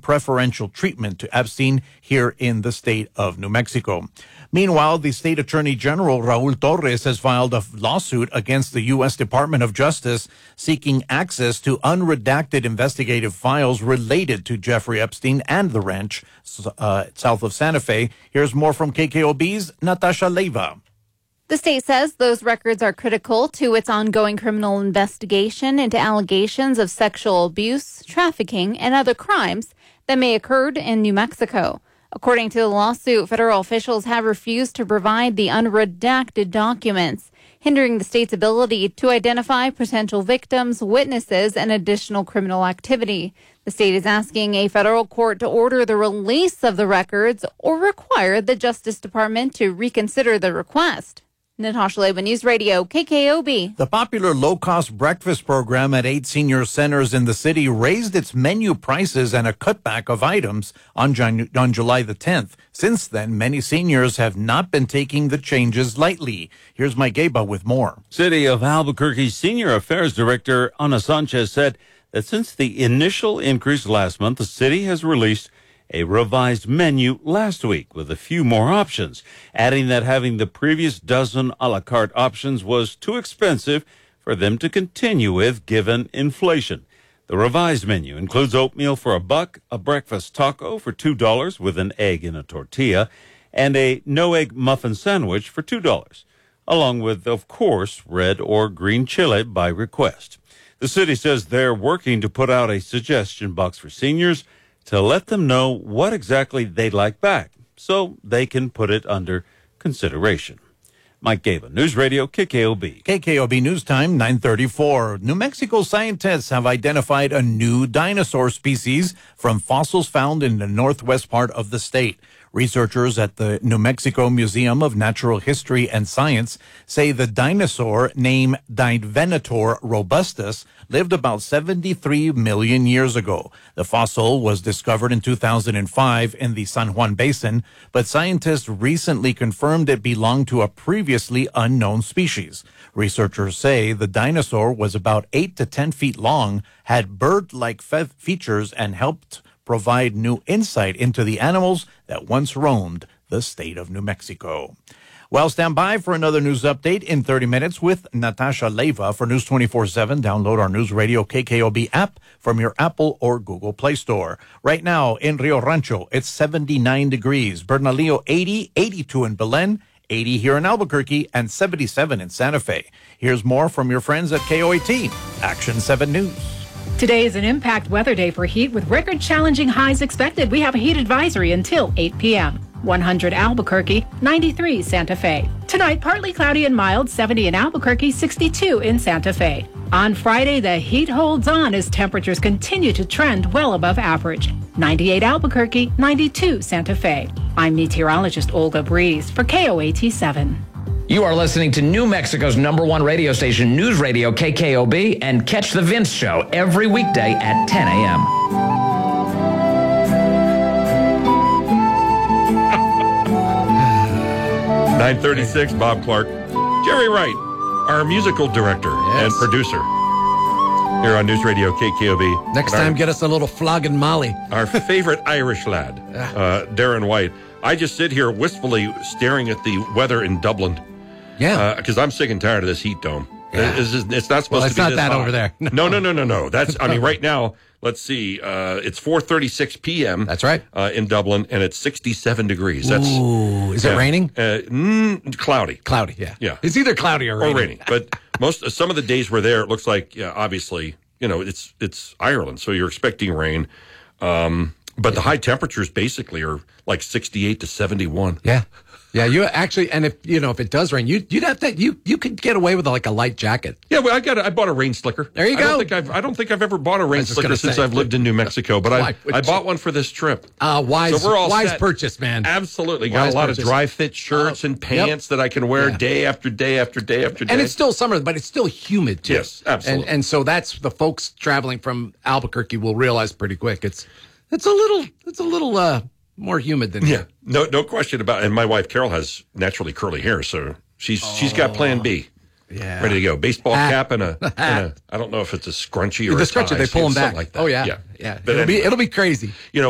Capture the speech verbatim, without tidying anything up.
preferential treatment to Epstein here in the state of New Mexico. Meanwhile, the state attorney general, Raul Torres, has filed a lawsuit against the U S Department of Justice seeking access to unredacted investigative files related to Jeffrey Epstein and the ranch uh, south of Santa Fe. Here's more from K K O B's Natasha Leiva. The state says those records are critical to its ongoing criminal investigation into allegations of sexual abuse, trafficking, and other crimes that may have occurred in New Mexico. According to the lawsuit, federal officials have refused to provide the unredacted documents, hindering the state's ability to identify potential victims, witnesses, and additional criminal activity. The state is asking a federal court to order the release of the records or require the Justice Department to reconsider the request. Natasha Leiva, News Radio, K K O B. The popular low-cost breakfast program at eight senior centers in the city raised its menu prices and a cutback of items on, Jan- on July the tenth. Since then, many seniors have not been taking the changes lightly. Here's Mike Gaba with more. City of Albuquerque Senior Affairs Director Ana Sanchez said that since the initial increase last month, the city has released a revised menu last week with a few more options, adding that having the previous dozen a la carte options was too expensive for them to continue with given inflation. The revised menu includes oatmeal for a buck, a breakfast taco for two dollars with an egg in a tortilla, and a no-egg muffin sandwich for two dollars, along with, of course, red or green chili by request. The city says they're working to put out a suggestion box for seniors to let them know what exactly they'd like back so they can put it under consideration. Mike Gaba, News Radio, K K O B. K K O B News Time, nine thirty-four. New Mexico scientists have identified a new dinosaur species from fossils found in the northwest part of the state. Researchers at the New Mexico Museum of Natural History and Science say the dinosaur named Divenator robustus lived about seventy-three million years ago. The fossil was discovered in two thousand five in the San Juan Basin, but scientists recently confirmed it belonged to a previously unknown species. Researchers say the dinosaur was about eight to ten feet long, had bird-like fe- features, and helped provide new insight into the animals that once roamed the state of New Mexico. Well, stand by for another news update in thirty minutes with Natasha Leiva for News twenty-four seven. Download our News Radio K K O B app from your Apple or Google Play Store. Right now in Rio Rancho, it's seventy-nine degrees. Bernalillo, eighty, eighty-two in Belen, eighty here in Albuquerque, and seventy-seven in Santa Fe. Here's more from your friends at K O A T, Action seven News. Today is an impact weather day for heat with record-challenging highs expected. We have a heat advisory until eight p.m. one hundred Albuquerque, ninety-three Santa Fe. Tonight, partly cloudy and mild, seventy in Albuquerque, sixty-two in Santa Fe. On Friday, the heat holds on as temperatures continue to trend well above average. ninety-eight Albuquerque, ninety-two Santa Fe. I'm meteorologist Olga Breeze for K O A T seven. You are listening to New Mexico's number one radio station, News Radio K K O B, and catch The Vince Show every weekday at ten a.m. nine thirty-six, Bob Clark. Jerry Wright, our musical director Yes. and producer here on News Radio K K O B. Next And time, our, get us a little flogging Molly. our favorite Irish lad, uh, Darren White. I just sit here wistfully staring at the weather in Dublin. Yeah. Because uh, I'm sick and tired of this heat dome. Yeah. It's, it's, it's not supposed Well, to it's be not this that hot. over there. No. No, no, no, no, no. That's, I mean, right now, let's see, uh, it's four thirty-six p.m. That's right. Uh, in Dublin, and it's sixty-seven degrees. That's Ooh, is yeah. it raining? Uh, mm, cloudy. Cloudy, yeah. Yeah. It's either cloudy or raining. Or raining. But most, some of the days we're there, it looks like, yeah, obviously, you know, it's it's Ireland, so you're expecting rain. Um, but the high temperatures basically are like sixty-eight to seventy-one. Yeah. Yeah, you actually, and if, you know, if it does rain, you, you'd have to, you, you could get away with like a light jacket. Yeah, well, I got a, I bought a rain slicker. There you I don't go. think I've, I don't think I've ever bought a rain just slicker gonna since say, I've lived in New Mexico, but I, Why would I you? bought one for this trip. Uh, wise, So we're all wise set. purchase, man. Absolutely. Got Wise a lot purchase. of dry fit shirts Oh, and pants yep. that I can wear Yeah. day after day after day after day. And it's still summer, but it's still humid too. Yes, absolutely. And, and so that's the folks traveling from Albuquerque will realize pretty quick. It's, it's a little, it's a little, uh, more humid than Yeah, here. no, no question about it. And my wife Carol has naturally curly hair, so she's Oh. she's got Plan B. Yeah. Ready to go. Baseball Hat. cap and a, and a I don't know if it's a scrunchie or The a scrunchie, tie, they pull them something back. like that. Oh yeah, yeah, yeah. But It'll anyway, be, it'll be crazy. you know,